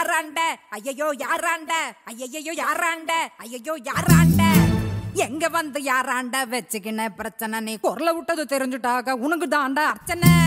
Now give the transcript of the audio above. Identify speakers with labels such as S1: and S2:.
S1: யாராண்ட ஐயையோ யாராண்ட ஐயையோ யாராண்ட ஐயையோ யாராண்ட எங்க வந்து யாராண்ட வச்சுக்கின பிரச்சனை நீ குரல விட்டது தெரிஞ்சுட்டாக உனக்கு தாண்டா அர்ச்சனை